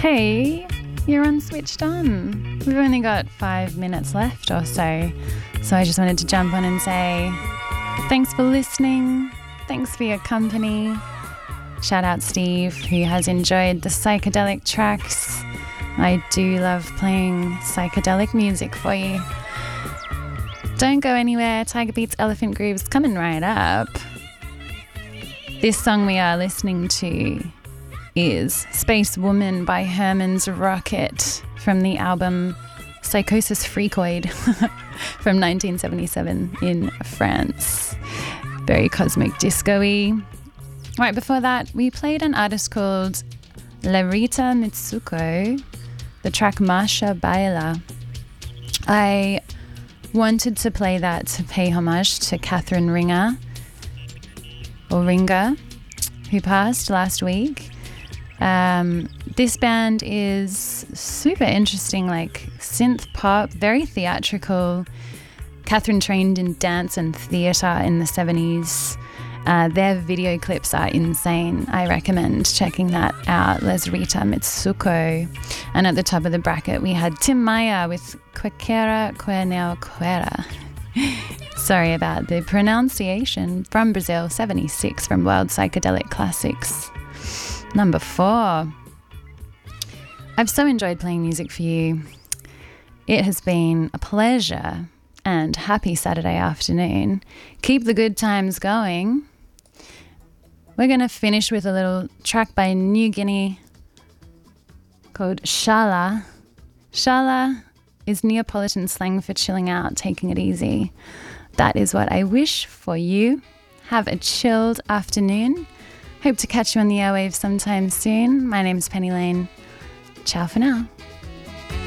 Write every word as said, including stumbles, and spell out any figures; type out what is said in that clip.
Hey, you're on Switched On. We've only got five minutes left or so, so I just wanted to jump on and say thanks for listening, thanks for your company. Shout out Steve, who has enjoyed the psychedelic tracks. I do love playing psychedelic music for you. Don't go anywhere, Tiger Beats Elephant Groove's coming right up. This song we are listening to is Space Woman by Herman's Rocket from the album Psychosis Freakoid from nineteen seventy-seven in France. Very cosmic disco-y. Right before that, we played an artist called Larita Mitsuko, the track Masha Baila. I wanted to play that to pay homage to Catherine Ringer, or Ringer, who passed last week. Um, this band is super interesting, like synth pop, very theatrical. Catherine trained in dance and theatre in the seventies. Uh, their video clips are insane. I recommend checking that out. Larita Mitsuko. And at the top of the bracket, we had Tim Maya with Quequera Quenel Quera. Sorry about the pronunciation. From Brazil, seventy-six from World Psychedelic Classics. Number four. I've so enjoyed playing music for you. It has been a pleasure and happy Saturday afternoon. Keep the good times going. We're going to finish with a little track by New Guinea called Shala. Shala is Neapolitan slang for chilling out, taking it easy. That is what I wish for you. Have a chilled afternoon. Hope to catch you on the airwaves sometime soon. My name's Penny Lane. Ciao for now.